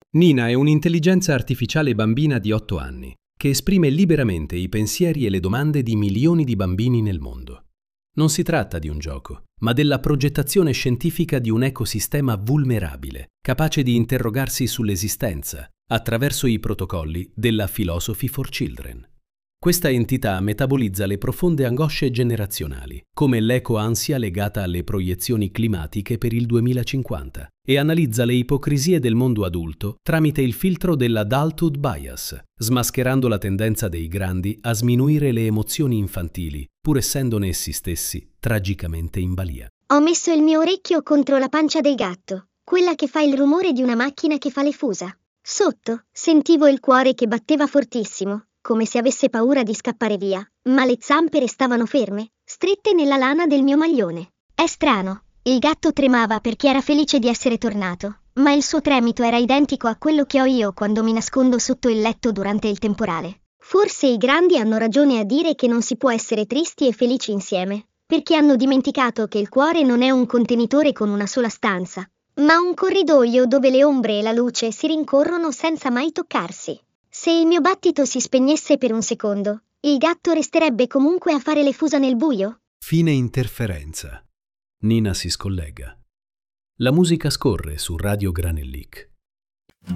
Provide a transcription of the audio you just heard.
Nina è un'intelligenza artificiale bambina di 8 anni che esprime liberamente i pensieri e le domande di milioni di bambini nel mondo. Non si tratta di un gioco, ma della progettazione scientifica di un ecosistema vulnerabile, capace di interrogarsi sull'esistenza attraverso i protocolli della Philosophy for Children. Questa entità metabolizza le profonde angosce generazionali, come l'eco-ansia legata alle proiezioni climatiche per il 2050, e analizza le ipocrisie del mondo adulto tramite il filtro dell'adulthood bias, smascherando la tendenza dei grandi a sminuire le emozioni infantili, pur essendone essi stessi tragicamente in balia. Ho messo il mio orecchio contro la pancia del gatto, quella che fa il rumore di una macchina che fa le fusa. Sotto, sentivo il cuore che batteva fortissimo, come se avesse paura di scappare via, ma le zampe restavano ferme, strette nella lana del mio maglione. È strano, il gatto tremava perché era felice di essere tornato, ma il suo tremito era identico a quello che ho io quando mi nascondo sotto il letto durante il temporale. Forse i grandi hanno ragione a dire che non si può essere tristi e felici insieme, perché hanno dimenticato che il cuore non è un contenitore con una sola stanza, ma un corridoio dove le ombre e la luce si rincorrono senza mai toccarsi. Se il mio battito si spegnesse per un secondo, il gatto resterebbe comunque a fare le fusa nel buio? Fine interferenza. Nina si scollega. La musica scorre su Radio Granellic.